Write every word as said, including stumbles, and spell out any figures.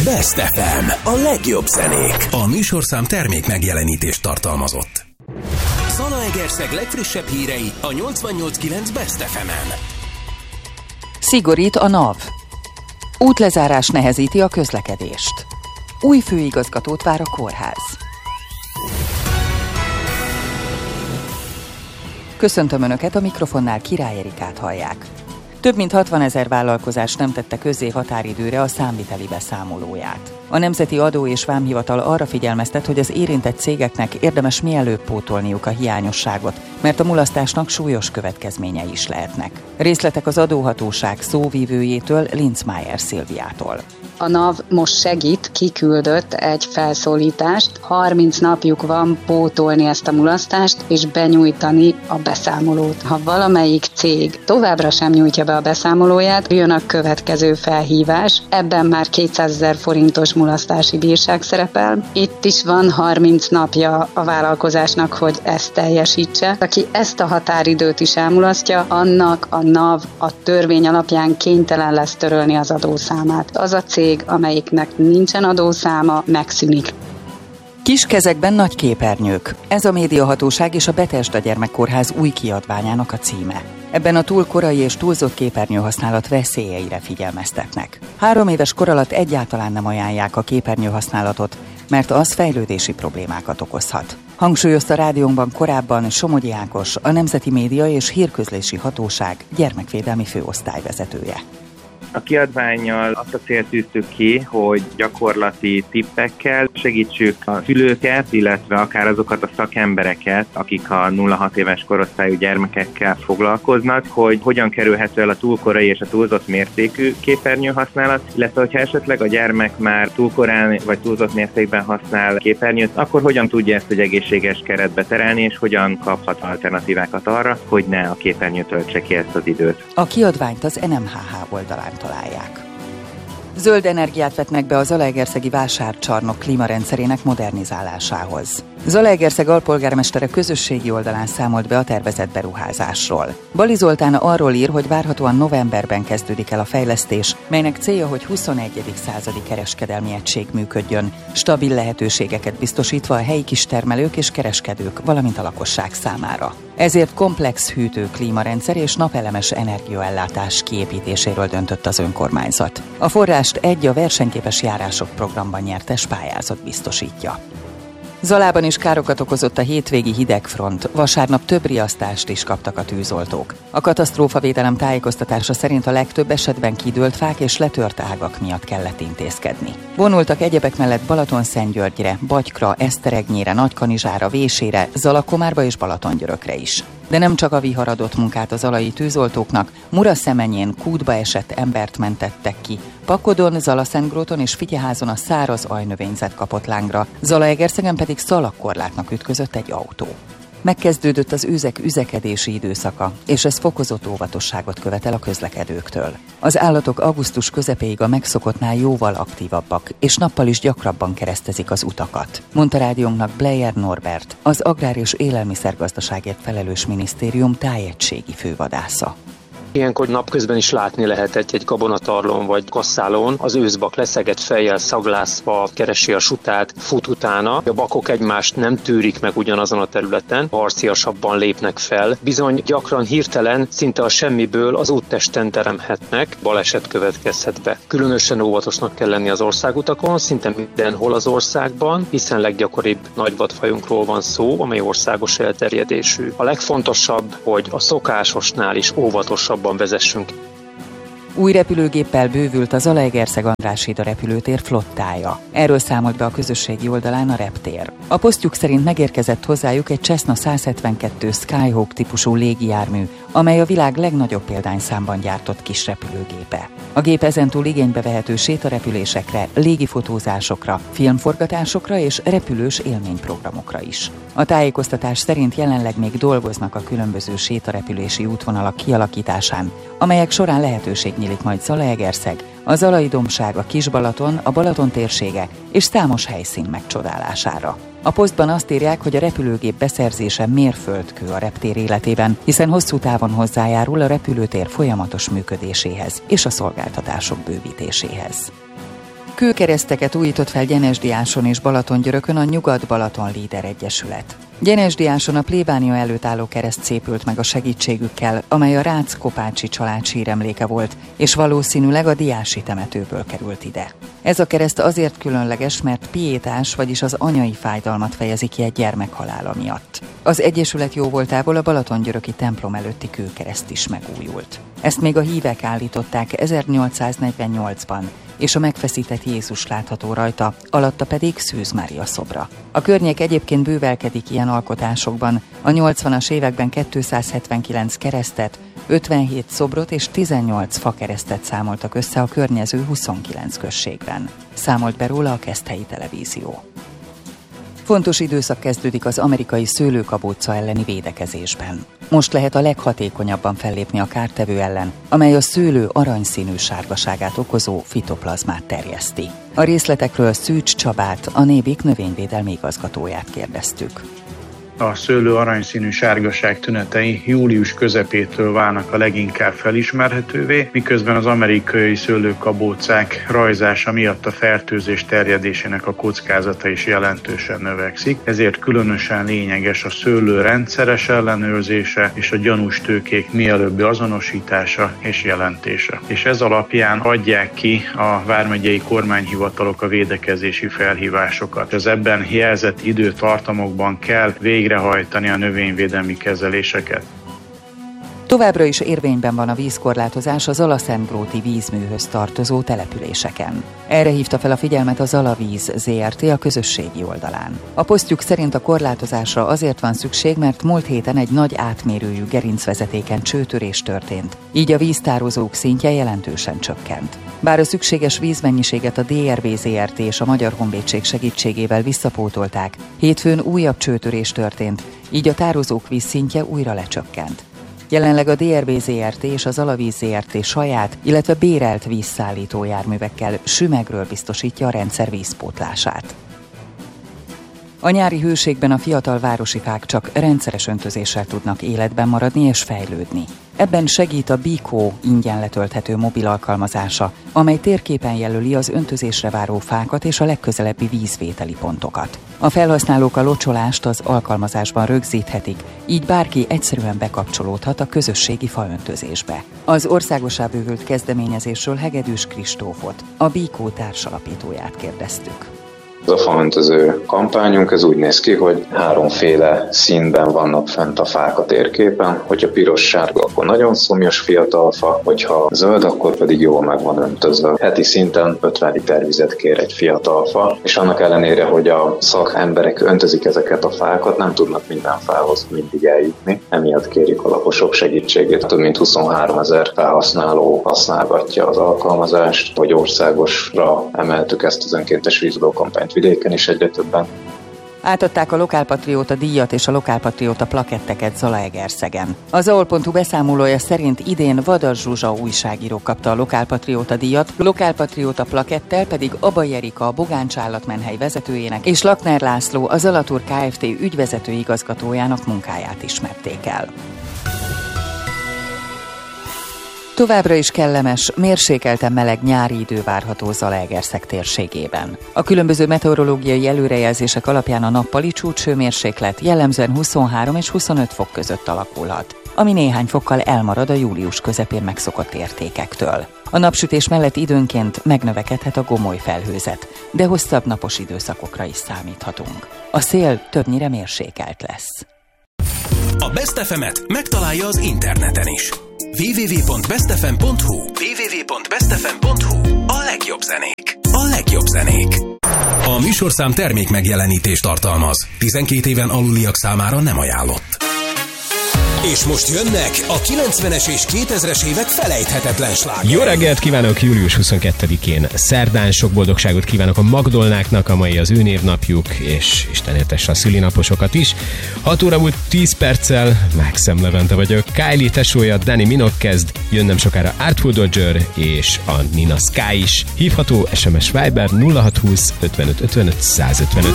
Best ef em, a legjobb zenék. A műsorszám termék megjelenítést tartalmazott. Zalaegerszeg legfrissebb hírei a nyolcvannyolc kilenc Best ef emen. Szigorít a NAV. Útlezárás nehezíti a közlekedést. Új főigazgatót vár a kórház. Köszöntöm Önöket, a mikrofonnál Király Erikát hallják. Több mint hatvanezer vállalkozás nem tette közzé határidőre a számviteli beszámolóját. A Nemzeti Adó és Vámhivatal arra figyelmeztet, hogy az érintett cégeknek érdemes mielőbb pótolniuk a hiányosságot, mert a mulasztásnak súlyos következményei is lehetnek. Részletek az adóhatóság szóvívőjétől, Linzmeier Szilviától. A NAV most segít, kiküldött egy felszólítást, harminc napjuk van pótolni ezt a mulasztást és benyújtani a beszámolót. Ha valamelyik cég továbbra sem nyújtja be a beszámolóját, jön a következő felhívás, ebben már kétszázezer forintos mulasztási bírság szerepel. Itt is van harminc napja a vállalkozásnak, hogy ezt teljesítse. Aki ezt a határidőt is elmulasztja, annak a NAV a törvény alapján kénytelen lesz törölni az adószámát. Az a cég, amelyiknek nincsen adószáma, megszűnik. Kis kezekben nagy képernyők. Ez a Médiahatóság és a Bethesda Gyermekkórház új kiadványának a címe. Ebben a túl korai és túlzott képernyőhasználat veszélyeire figyelmeztetnek. Három éves kor alatt egyáltalán nem ajánlják a képernyőhasználatot, mert az fejlődési problémákat okozhat. Hangsúlyozta rádiónkban korábban Somogyi Ákos, a Nemzeti Média és Hírközlési Hatóság gyermekvédelmi főosztályvezetője. A kiadvánnyal azt a célt tűztük ki, hogy gyakorlati tippekkel segítsük a szülőket, illetve akár azokat a szakembereket, akik a nulla-hat éves korosztályú gyermekekkel foglalkoznak, hogy hogyan kerülhető el a túl korai és a túlzott mértékű képernyőhasználat, illetve hogyha esetleg a gyermek már túl korán vagy túlzott mértékben használ képernyőt, akkor hogyan tudja ezt egy egészséges keretbe terelni, és hogyan kaphat alternatívákat arra, hogy ne a képernyő töltse ki ezt az időt. A kiadványt az en em há há oldalán találják. Zöld energiát vetnek be a Zalaegerszegi vásárcsarnok klímarendszerének modernizálásához. Zalaegerszeg alpolgármestere közösségi oldalán számolt be a tervezett beruházásról. Bali Zoltán arról ír, hogy várhatóan novemberben kezdődik el a fejlesztés, melynek célja, hogy huszonegyedik századi kereskedelmi egység működjön, stabil lehetőségeket biztosítva a helyi kistermelők és kereskedők, valamint a lakosság számára. Ezért komplex hűtő klímarendszer és napelemes energiaellátás kiépítéséről döntött az önkormányzat. A forrást egy a versenyképes járások programban nyertes pályázat biztosítja. Zalában is károkat okozott a hétvégi hidegfront, vasárnap több riasztást is kaptak a tűzoltók. A katasztrófavédelem tájékoztatása szerint a legtöbb esetben kidőlt fák és letört ágak miatt kellett intézkedni. Vonultak egyebek mellett Balatonszentgyörgyre, Bagykra, Eszteregnyére, Nagykanizsára, Vésére, Zalakomárba és Balatongyörökre is. De nem csak a vihar adott munkát az zalai tűzoltóknak, Muraszemenyén kútba esett embert mentettek ki, Pakodon, Zalaszentgróton és Fityeházon a száraz ajnövényzet kapott lángra, Zalaegerszegen pedig szalagkorlátnak ütközött egy autó. Megkezdődött az üzek üzekedési időszaka, és ez fokozott óvatosságot követel a közlekedőktől. Az állatok augusztus közepéig a megszokottnál jóval aktívabbak, és nappal is gyakrabban keresztezik az utakat, mondta rádiónknak Bleyer Norbert, az Agrár- és Élelmiszergazdaságért felelős minisztérium tájegységi fővadásza. Ilyenkor napközben is látni lehet egy, egy gabonatarlón vagy kasszálón, az őszbak leszegett fejjel szaglászva keresi a sutát, fut utána. A bakok egymást nem tűrik meg ugyanazon a területen, harciasabban lépnek fel. Bizony gyakran hirtelen, szinte a semmiből az úttesten teremhetnek, baleset következhet be. Különösen óvatosnak kell lenni az országutakon, szinte mindenhol az országban, hiszen leggyakoribb nagyvadfajunkról van szó, amely országos elterjedésű. A legfontosabb, hogy a szokásosnál is óvatosabb vezessünk. Új repülőgéppel bővült a Zalaegerszeg András híd a repülőtér flottája. Erről számolt be a közösségi oldalán a Reptér. A posztjuk szerint megérkezett hozzájuk egy Cessna száz hetvenkettő Skyhawk típusú légijármű, amely a világ legnagyobb példányszámban gyártott kis repülőgépe. A gép ezentúl igénybe vehető sétarepülésekre, légifotózásokra, filmforgatásokra és repülős élményprogramokra is. A tájékoztatás szerint jelenleg még dolgoznak a különböző sétarepülési útvonalak kialakításán, amelyek során lehetőség nyílik majd Zalaegerszeg, a Zalai-dombság, a Kis-Balaton, a Balaton térsége és számos helyszín megcsodálására. A posztban azt írják, hogy a repülőgép beszerzése mérföldkő a reptér életében, hiszen hosszú távon hozzájárul a repülőtér folyamatos működéséhez és a szolgáltatások bővítéséhez. Kőkereszteket újított fel Gyenesdiáson és Balatongyörökön a Nyugat-Balaton Líder Egyesület. Gyenesdiáson a plébánia előtt álló kereszt szépült meg a segítségükkel, amely a Rácz-Kopácsi család síremléke volt, és valószínűleg a diási temetőből került ide. Ez a kereszt azért különleges, mert piétás, vagyis az anyai fájdalmat fejezi ki egy gyermek halála miatt. Az egyesület jóvoltából a Balatongyöröki templom előtti kőkereszt is megújult. Ezt még a hívek állították ezernyolcszáznegyvennyolcban, és a megfeszített Jézus látható rajta, alatta pedig Szűz Mária szobra. A környék egyébként bővelkedik ilyen alkotásokban. A nyolcvanas években kétszázhetvenkilenc keresztet, ötvenhét szobrot és tizennyolc fakeresztet számoltak össze a környező huszonkilenc községben. Számolt be róla a Keszthelyi Televízió. Fontos időszak kezdődik az amerikai szőlőkabóca elleni védekezésben. Most lehet a leghatékonyabban fellépni a kártevő ellen, amely a szőlő aranyszínű sárgaságát okozó fitoplazmát terjeszti. A részletekről Szűcs Csabát, a Nébik növényvédelmi igazgatóját kérdeztük. A szőlő aranyszínű sárgaság tünetei július közepétől válnak a leginkább felismerhetővé, miközben az amerikai szőlőkabócák rajzása miatt a fertőzés terjedésének a kockázata is jelentősen növekszik, ezért különösen lényeges a szőlő rendszeres ellenőrzése és a gyanús tőkék mielőbbi azonosítása és jelentése. És ez alapján adják ki a vármegyei kormányhivatalok a védekezési felhívásokat. Az ebben jelzett időtartamokban kell végig végrehajtani a növényvédelmi kezeléseket. Továbbra is érvényben van a vízkorlátozás az Zalaszentgróti vízműhöz tartozó településeken. Erre hívta fel a figyelmet a Zalavíz zé er té a közösségi oldalán. A posztjuk szerint a korlátozásra azért van szükség, mert múlt héten egy nagy átmérőjű gerincvezetéken csőtörés történt, így a víztározók szintje jelentősen csökkent. Bár a szükséges vízmennyiséget a dé er vé zé er té és a Magyar Honvédség segítségével visszapótolták, hétfőn újabb csőtörés történt, így a tározók vízszintje újra lecsökkent. Jelenleg a dé er vé zé er té és az Alavíz zé er té saját, illetve bérelt vízszállító járművekkel sümegről biztosítja a rendszer vízpótlását. A nyári hőségben a fiatal városi fák csak rendszeres öntözéssel tudnak életben maradni és fejlődni. Ebben segít a Bikó ingyen letölthető mobil alkalmazása, amely térképen jelöli az öntözésre váró fákat és a legközelebbi vízvételi pontokat. A felhasználók a locsolást az alkalmazásban rögzíthetik, így bárki egyszerűen bekapcsolódhat a közösségi faöntözésbe. Az országossá bővült kezdeményezésről Hegedűs Kristófot, a Bikó társalapítóját kérdeztük. Ez a faöntöző kampányunk ez úgy néz ki, hogy háromféle színben vannak fent a fák a térképen, hogyha piros-sárga, akkor nagyon szomjas fiatal fa, hogyha zöld, akkor pedig jól meg van öntözve. Heti szinten ötven liter vizet kér egy fiatal fa, és annak ellenére, hogy a szakemberek öntözik ezeket a fákat, nem tudnak minden fához mindig eljutni, emiatt kérik a lakosok segítségét. Több mint huszonháromezer felhasználó használgatja az alkalmazást, hogy országosra emeltük ezt az önkéntes vízoló kampányt vidéken is egyre többen. Átadták a Lokálpatrióta díjat és a Lokálpatrióta plaketteket Zalaegerszegen. Az á o l pont hu beszámolója szerint idén Vadas Zsuzsa újságíró kapta a Lokálpatrióta díjat, Lokálpatrióta plakettel pedig Abai Erika, a Bogáncs állatmenhely vezetőjének és Lakner László, a Zalatur Kft. Ügyvezető igazgatójának munkáját ismerték el. Továbbra is kellemes, mérsékelten meleg nyári idő várható Zalaegerszeg térségében. A különböző meteorológiai előrejelzések alapján a nappali csúcshőmérséklet jellemzően huszonhárom és huszonöt fok között alakulhat, ami néhány fokkal elmarad a július közepén megszokott értékektől. A napsütés mellett időnként megnövekedhet a gomoly felhőzet, de hosszabb napos időszakokra is számíthatunk. A szél többnyire mérsékelt lesz. A Best ef emet megtalálja az interneten is. double-u double-u double-u pont best f m pont h u double-u double-u double-u pont best f m pont h u A legjobb zenék. A legjobb zenék. A műsorszám termék megjelenítést tartalmaz. tizenkét éven aluliak számára nem ajánlott. És most jönnek a kilencvenes és kétezres évek felejthetetlen slágerei. Jó reggelt kívánok július huszonkettedikén. Szerdán sok boldogságot kívánok a Magdolnáknak, a mai az ő névnapjuk, és Isten értesse a szülinaposokat is. hat óra múlt tíz perccel, Maxem Levente vagyok. Kylie tesója Danny Minogue kezd, jön nem sokára Artful Dodger és a Nina Sky is. Hívható es em es Viber nulla hat húsz ötvenöt ötvenöt százötvenöt.